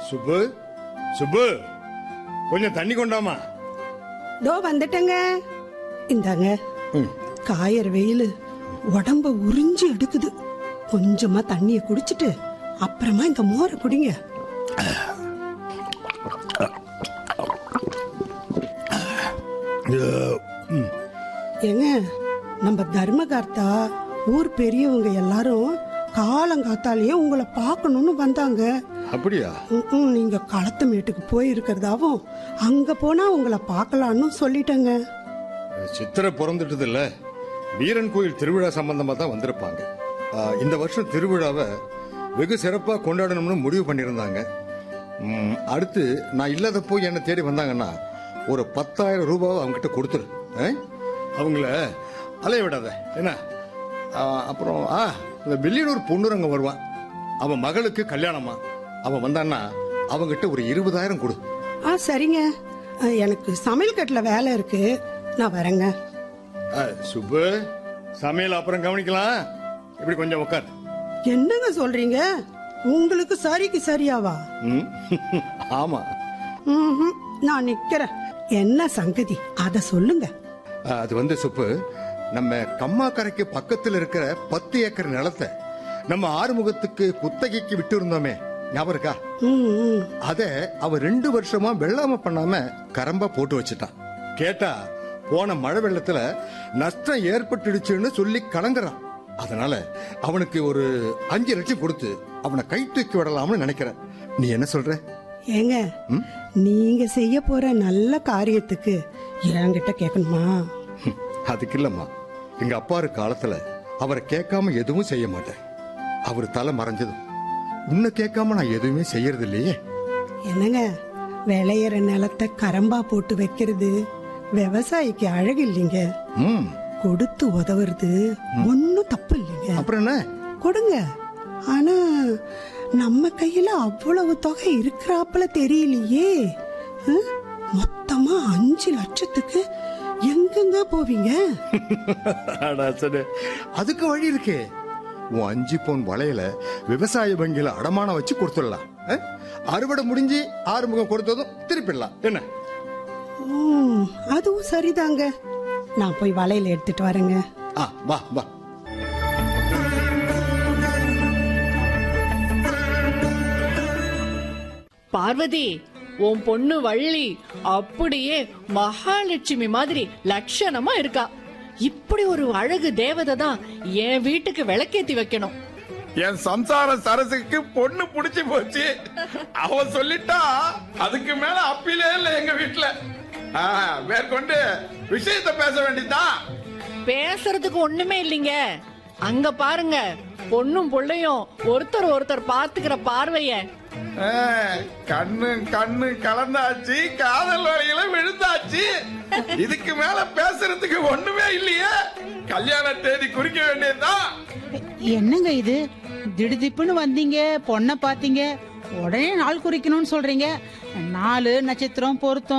சுப்பு, சுப்பு, கொஞ்சம் தண்ணி கொண்டாமா. தோ வந்துட்டங்க. இந்தாங்க. காயற வெயில் உடம்ப உறிஞ்சி எடுக்குது. கொஞ்சமா தண்ணிய குடிச்சிட்டு அப்புறமா இந்த மோரை குடிங்க. ஏங்க, நம்ம தர்மகர்த்தா ஊர் பெரியவங்க எல்லாரும் காலங்காத்தாலேயே உங்களை பார்க்கணும்னு வந்தாங்க. அப்படியா? நீங்க களத்து மேட்டுக்கு போயிருக்கிறதாவும் அங்க போனா உங்களை பார்க்கலான்னு சொல்லிட்டேங்க. சித்திரை பிறந்துட்டது இல்ல, வீரன் கோயில் திருவிழா சம்பந்தமா தான் வந்திருப்பாங்க. இந்த வருஷம் திருவிழாவை வெகு சிறப்பா கொண்டாடணும்னு முடிவு பண்ணியிருந்தாங்க. அடுத்து நான் இல்லாதப்போ என்னை தேடி வந்தாங்கன்னா ஒரு 10,000 ரூபாவை அவங்ககிட்ட கொடுத்துரு. அவங்கள அலைய விடாத என்ன. அப்புறம் இந்த வெள்ளியூர் பொண்ணுரங்க வருவான், அவன் மகளுக்கு கல்யாணமா. அவன் வந்தான்னா அவங்கிட்ட ஒரு 20,000 கொடு. சரிங்க, எனக்கு சமையல் கட்டுல வேலை இருக்கு, நான் வரேங்க. சுப்பு, சமையல் அப்புறம் கவனிக்கலாம். இப்படி கொஞ்சம் உட்கார். என்னங்க சொல்றீங்க? உங்களுக்கு சரிக்கு சரியாவா? ஆமா. நான் நிக்கிறேன். என்ன சங்கதி அத சொல்லுங்க. அது வந்து சுப்பு, நம்ம கம்மாக்கரைக்கு பக்கத்தில் இருக்கிற 10 ஏக்கர் நிலத்தை நம்ம ஆறுமுகத்துக்கு குத்தகைக்கு விட்டு இருந்தோமே, ஞாபகம் இருக்கா? அத அவ 2 வருஷமா வெள்ளாம பண்ணாம கரம்பா போட்டு வச்சுட்டான். கேட்டா போன மழை வெள்ளத்துல நஷ்டம் ஏற்பட்டுடுச்சுன்னு சொல்லி கலங்குறான். அதனால அவனுக்கு ஒரு 5 லட்சம் கொடுத்து அவனை கை தூக்கி விடலாம்னு நினைக்கிறேன். நீ என்ன சொல்ற? ஏங்க, நீங்க செய்ய போற நல்ல காரியத்துக்கு என்கிட்ட கேட்கணுமா? அதுக்கு இல்லம்மா, எங்க அப்பா காலத்துல அவரை கேட்காம எதுவும் செய்ய மாட்டேன். அவர் தலை மறைஞ்சதும் உன்னை கேட்காம நான் எதுவுமே செய்யறது இல்லையே. என்னங்க, விளையிற நிலத்தை கரம்பா போட்டு வைக்கிறது விவசாயிக்கு அழகு இல்லைங்க. கொடுத்து உதவுறது ஒன்னும் தப்பு இல்லைங்க. அப்புறம் என்ன? கொடுங்க. ஆனா நம்ம கையில அவ்வளவு தொகை இருக்கிறாப்புல தெரியலையே. மொத்தமா 5 லட்சத்துக்கு எங்கெங்க போவீங்க? அதுக்கு வழி இருக்கே. உன் 5 பவுன் வளையல விவசாய வங்கியில அடமானம் வச்சு கொடுத்துடலாம். அறுவடை முடிஞ்சு ஆறுமுகம் கொடுத்ததும் திருப்பிடலாம். என்ன? அதுவும் சரிதாங்க. நான் போய் வளையல எடுத்துட்டு வரேங்க. வா வா. பார்வதி, உன் பொண்ணு வள்ளி அப்படியே மகாலட்சுமி மாதிரி லட்சணமா இருக்கா. இப்படி ஒரு அழகு தேவதை தான் என் வீட்டுக்கு விளக்கேத்தி வைக்கணும். என் சம்சார சரசுக்கு பொண்ணு புடிச்சு போச்சு. அவ சொல்லிட்டா அதுக்கு மேல அப்பிலே இல்ல எங்க வீட்டுல. மேற்கொண்டு விஷயத்தை பேச வேண்டியதான். பேசுறதுக்கு ஒண்ணுமே இல்லைங்க. அங்க பாருங்க, பொண்ணும் பிள்ளையும் ஒருத்தர் பாத்துக்கிற பார்வைய. கண்ணு கலந்தாச்சு, காதல் வரையில விழுந்தாச்சு. இதுக்கு மேல பேசுறதுக்கு ஒண்ணுமே இல்லையே. கல்யாண தேதி குறிக்க வேண்டியதுதான். என்னங்க இது, திடுதிப்புன்னு வந்தீங்க, பொண்ண பாத்தீங்க, உடனே நாள் குறிக்கணும்னு சொல்றீங்க. 4 நட்சத்திரம் பொருத்தம்